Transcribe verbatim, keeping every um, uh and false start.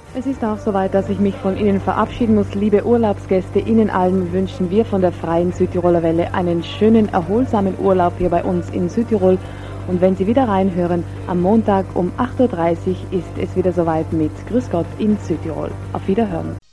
Es ist auch soweit, dass ich mich von Ihnen verabschieden muss. Liebe Urlaubsgäste, Ihnen allen wünschen wir von der Freien Südtiroler Welle einen schönen, erholsamen Urlaub hier bei uns in Südtirol. Und wenn Sie wieder reinhören, am Montag um acht Uhr dreißig ist es wieder soweit mit Grüß Gott in Südtirol. Auf Wiederhören.